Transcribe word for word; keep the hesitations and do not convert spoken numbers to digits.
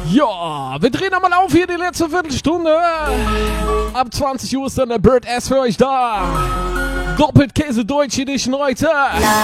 Ja, wir drehen nochmal auf hier die letzte Viertelstunde. Ab zwanzig Uhr ist dann der Bird S für euch da. Doppelt Käse Deutsch Edition heute.